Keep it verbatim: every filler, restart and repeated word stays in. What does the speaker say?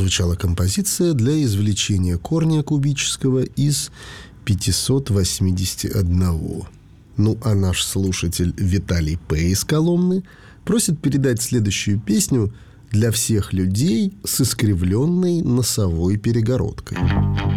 звучала композиция для извлечения корня кубического из пятьсот восемьдесят один. Ну, а наш слушатель Виталий П. из Коломны просит передать следующую песню для всех людей с искривленной носовой перегородкой.